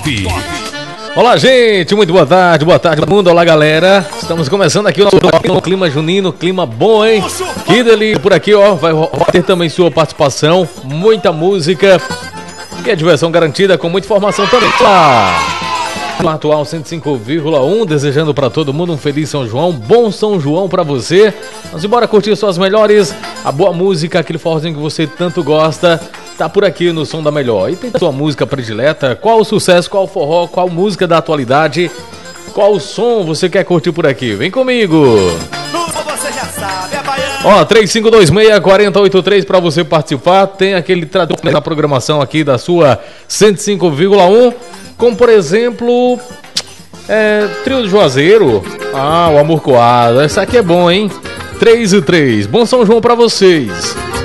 Top. Olá, gente, muito boa tarde mundo, olá, galera. Estamos começando aqui o nosso clima junino, clima bom, hein? Que delícia, por aqui, ó, vai ter também sua participação, muita música e a diversão garantida com muita informação também. No atual 105,1, desejando para todo mundo um feliz São João, bom São João para você. Vamos embora curtir suas melhores, a boa música, aquele forrozinho que você tanto gosta. Tá por aqui no Som da Melhor. E tem a sua música predileta? Qual o sucesso, qual o forró, qual música da atualidade? Qual o som você quer curtir por aqui? Vem comigo! Você já sabe, é baiano. Ó, 3526-4083 para você participar. Tem aquele tradutor na programação aqui da sua 105,1. Como, por exemplo, Trio do Juazeiro. Ah, o Amor Coado. Essa aqui é bom, hein? 3 e 3. Bom São João para vocês.